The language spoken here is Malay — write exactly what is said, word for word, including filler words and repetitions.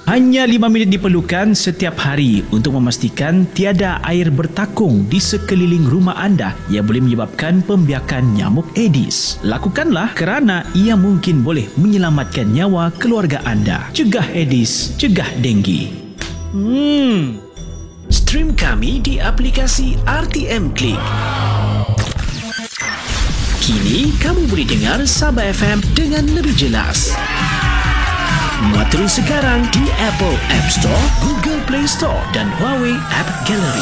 Hanya lima minit diperlukan setiap hari untuk memastikan tiada air bertakung di sekeliling rumah anda yang boleh menyebabkan pembiakan nyamuk Aedes. Lakukanlah kerana ia mungkin boleh menyelamatkan nyawa keluarga anda. Cegah Aedes, cegah denggi. Hmm. Stream kami di aplikasi R T M Click. Kini kamu boleh dengar Sabah F M dengan lebih jelas. Muat terus sekarang di Apple App Store, Google Play Store dan Huawei App Gallery.